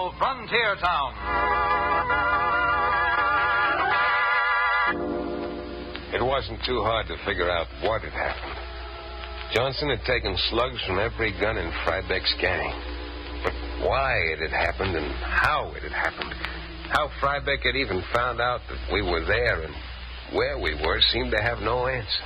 Little Frontier Town. It wasn't too hard to figure out what had happened. Johnson had taken slugs from every gun in Frybeck's gang. But why it had happened and how it had happened, how Frybeck had even found out that we were there and where we were, seemed to have no answer.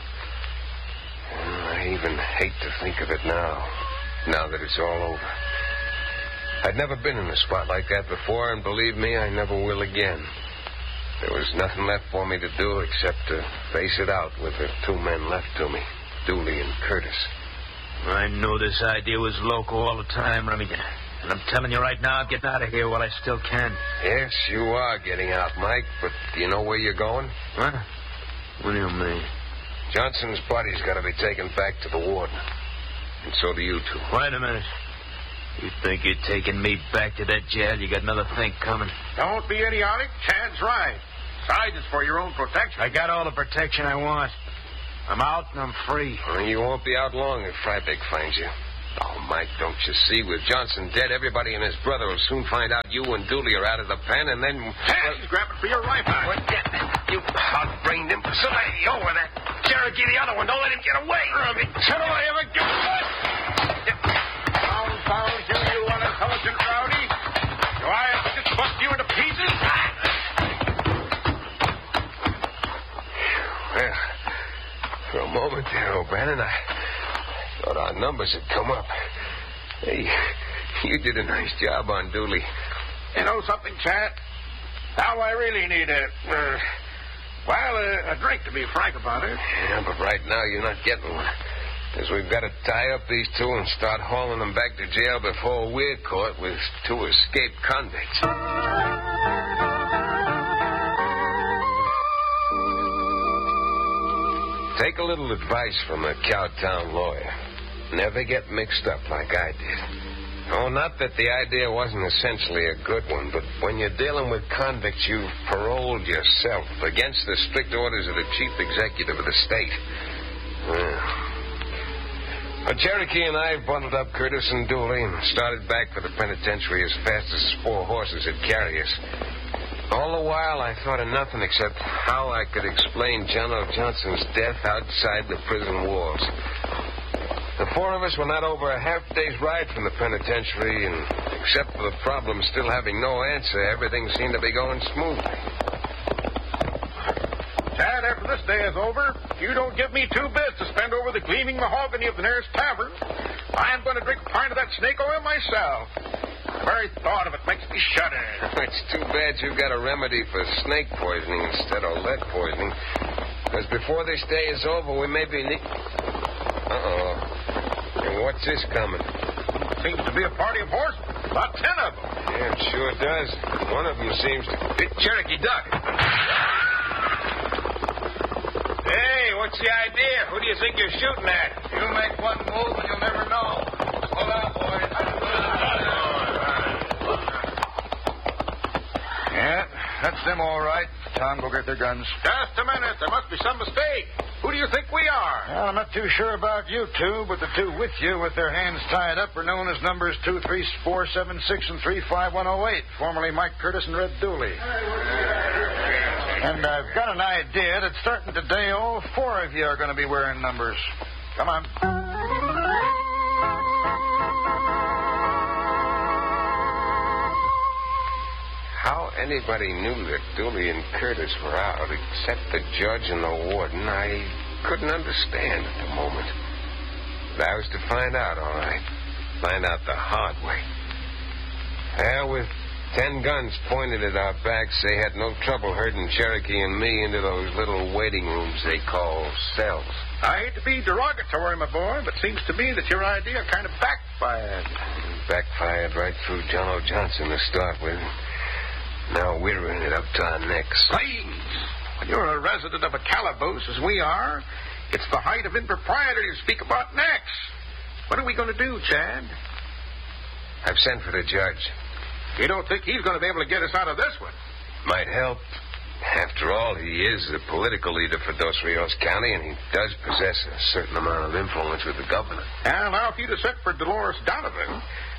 I even hate to think of it now that it's all over. I'd never been in a spot like that before, and believe me, I never will again. There was nothing left for me to do except to face it out with the two men left to me, Dooley and Curtis. I knew this idea was loco all the time, Remington. And I'm telling you right now, I'm getting out of here while I still can. Yes, you are getting out, Mike, but do you know where you're going? What? What do you mean? Johnson's body's got to be taken back to the warden. And so do you two. Wait a minute. You think you're taking me back to that jail? You got another thing coming. Don't be idiotic. Chad's right. Besides, it's for your own protection. I got all the protection I want. I'm out and I'm free. Well, you won't be out long if Frybeck finds you. Oh, Mike, don't you see? With Johnson dead, everybody and his brother will soon find out you and Dooley are out of the pen, and then... Chad, he's grabbing for your rifle. What? You hot-brained imbecile. Over that. Cherokee, the other one. Don't let him get away. Shut away, ever get Sounds, you unintelligent rowdy. Do I have to just bust you into pieces? Well, for a moment there, O'Bannon, I thought our numbers had come up. Hey, you did a nice job on Dooley. You know something, Chad? Now I really need a drink, to be frank about it. Yeah, but right now you're not getting one. Because we've got to tie up these two and start hauling them back to jail before we're caught with two escaped convicts. Take a little advice from a Cowtown lawyer. Never get mixed up like I did. Oh, not that the idea wasn't essentially a good one, but when you're dealing with convicts, you've paroled yourself against the strict orders of the chief executive of the state. Cherokee and I bundled up Curtis and Dooley and started back for the penitentiary as fast as 4 horses would carry us. All the while, I thought of nothing except how I could explain John O. Johnson's death outside the prison walls. The 4 of us were not over a half-day's ride from the penitentiary, and except for the problem still having no answer, everything seemed to be going smoothly. Chad, after this day is over, you don't give me 2 bits to spend over the gleaming mahogany of the nearest tavern, I'm going to drink a pint of that snake oil myself. The very thought of it makes me shudder. It's too bad you got a remedy for snake poisoning instead of lead poisoning. Because before this day is over, we may be... Uh-oh. And what's this coming? Seems to be a party of horsemen. About 10 of them. Yeah, it sure does. One of them seems to... Cherokee, duck. Hey, what's the idea? Who do you think you're shooting at? You make one move and you'll never know. Hold on, boys. Yeah, that's them all right. Tom, go get their guns. Just a minute. There must be some mistake. Who do you think we are? Well, I'm not too sure about you two, but the two with you with their hands tied up are known as numbers 23476 and 35108, formerly Mike Curtis and Red Dooley. And I've got an idea that starting today, all 4 of you are going to be wearing numbers. Come on. How anybody knew that Dooley and Curtis were out, except the judge and the warden, I couldn't understand at the moment. But I was to find out, all right. Find out the hard way. Well, with 10 guns pointed at our backs, they had no trouble herding Cherokee and me into those little waiting rooms they call cells. I hate to be derogatory, my boy, but seems to me that your idea kind of backfired. Backfired right through John O. Johnson to start with. Now we're in it up to our necks. Please, when you're a resident of a calaboose, as we are, it's the height of impropriety to speak about necks. What are we going to do, Chad? I've sent for the judge. You don't think he's going to be able to get us out of this one? Might help. After all, he is the political leader for Dos Rios County, and he does possess a certain amount of influence with the governor. And now, if you'd have sent for Dolores Donovan,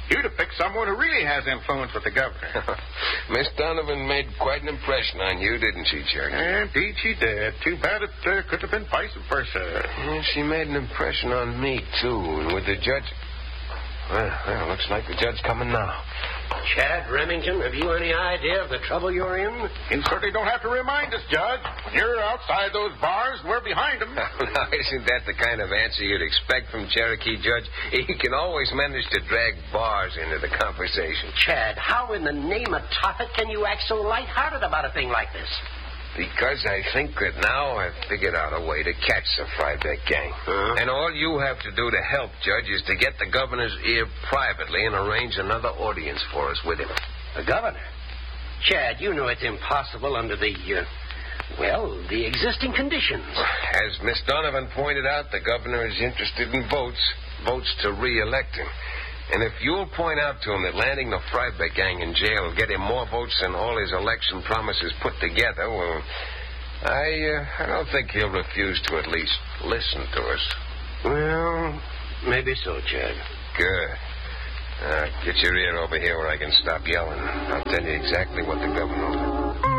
You'd have picked someone who really has influence with the governor. Miss Donovan made quite an impression on you, didn't she, Cherokee? Indeed she did. Too bad it could have been vice versa. Yeah, she made an impression on me, too. And with the judge... Well, looks like the judge's coming now. Chad Remington, have you any idea of the trouble you're in? You certainly don't have to remind us, Judge. When you're outside those bars, we're behind them. Now, isn't that the kind of answer you'd expect from Cherokee, Judge? He can always manage to drag bars into the conversation. Chad, how in the name of Tophet can you act so lighthearted about a thing like this? Because I think that now I've figured out a way to catch the Frybeck gang. And all you have to do to help, Judge, is to get the governor's ear privately and arrange another audience for us with him. The governor? Chad, you know it's impossible under the existing conditions. As Miss Donovan pointed out, the governor is interested in votes to re-elect him. And if you'll point out to him that landing the Frybeck gang in jail will get him more votes than all his election promises put together, well, I don't think he'll refuse to at least listen to us. Well, maybe so, Chad. Good. Get your ear over here where I can stop yelling. I'll tell you exactly what the governor will do.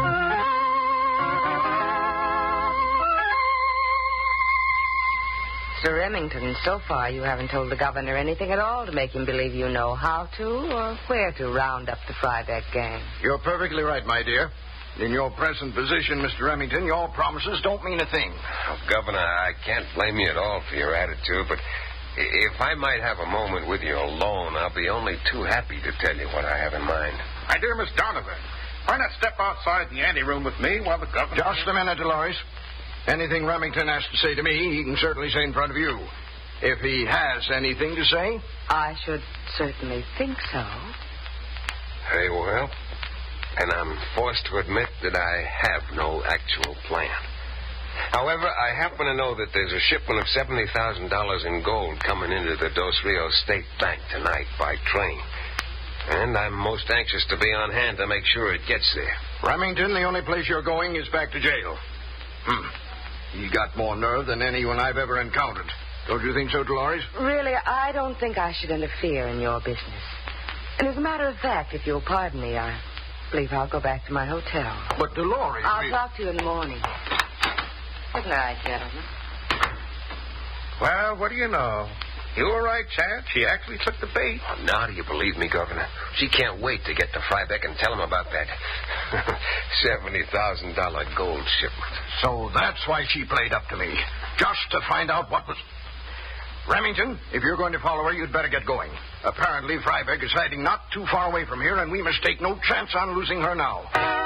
Mr. Remington, so far you haven't told the governor anything at all to make him believe you know how to or where to round up the Frybeck gang. You're perfectly right, my dear. In your present position, Mr. Remington, your promises don't mean a thing. Oh, Governor, I can't blame you at all for your attitude, but if I might have a moment with you alone, I'll be only too happy to tell you what I have in mind. My dear Miss Donovan, why not step outside the anteroom with me while the governor... Just a minute, Dolores. Anything Remington has to say to me, he can certainly say in front of you. If he has anything to say... I should certainly think so. Very well. And I'm forced to admit that I have no actual plan. However, I happen to know that there's a shipment of $70,000 in gold coming into the Dos Rios State Bank tonight by train. And I'm most anxious to be on hand to make sure it gets there. Remington, the only place you're going is back to jail. You got more nerve than anyone I've ever encountered. Don't you think so, Dolores? Really, I don't think I should interfere in your business. And as a matter of fact, if you'll pardon me, I believe I'll go back to my hotel. But, Dolores... I'll talk to you in the morning. Good night, gentlemen. Well, what do you know? You were right, Chad. She actually took the bait. Oh, now do you believe me, Governor? She can't wait to get to Frybeck and tell him about that $70,000 gold shipment. So that's why she played up to me. Just to find out what was... Remington, if you're going to follow her, you'd better get going. Apparently, Frybeck is hiding not too far away from here, and we must take no chance on losing her now.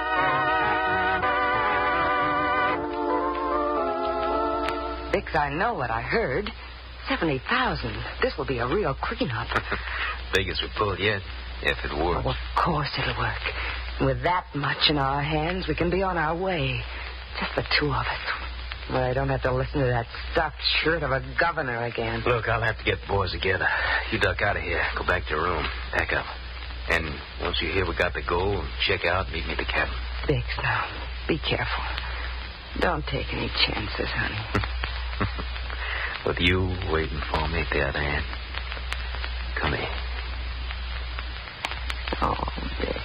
Bix, I know what I heard. 70,000. This will be a real cleanup. Biggest we pulled yet, if it works. Oh, of course it'll work. With that much in our hands, we can be on our way. Just the two of us. Well, I don't have to listen to that stuffed shirt of a governor again. Look, I'll have to get the boys together. You duck out of here. Go back to your room. Pack up. And once you hear we got the gold, check out, meet me at the cabin. Bix, now, be careful. Don't take any chances, honey. With you waiting for me at the other end. Come here. Oh, Bix.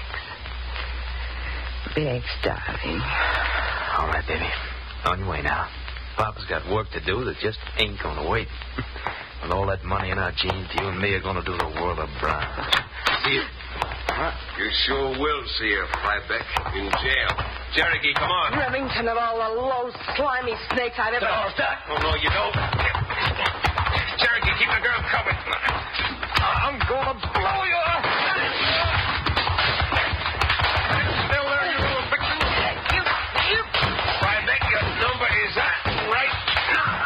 Bix, darling. All right, baby. On your way now. Papa's got work to do that just ain't going to wait. With all that money in our jeans, you and me are going to do the world a brown. See you. You sure will see her, Frybeck, in jail. Cherokee, come on. Remington of all the low, slimy snakes I've ever... Oh, no, you don't. Cherokee, keep the girl covered. I'm going to blow you up. Still there, you little vixen. You. Frybeck, your number is right now.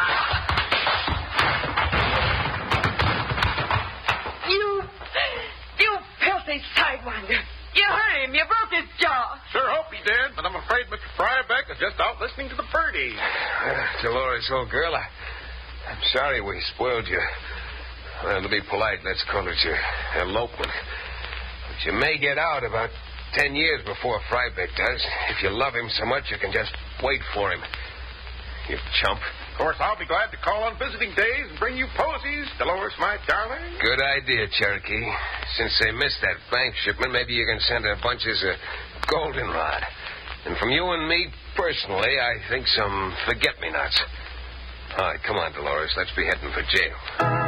You filthy sidewinder. You hurt him. You broke his jaw. Sure hope he did, but I'm afraid Mr. Frybeck is just out listening to the birdies. Dolores, old girl, I'm sorry we spoiled you. Well, to be polite, let's call it your elopement. But you may get out about 10 years before Frybeck does. If you love him so much, you can just wait for him. You chump. Of course, I'll be glad to call on visiting days and bring you posies, Dolores, my darling. Good idea, Cherokee. Since they missed that bank shipment, maybe you can send her bunches of goldenrod. And from you and me, personally, I think some forget-me-nots. All right, come on, Dolores. Let's be heading for jail.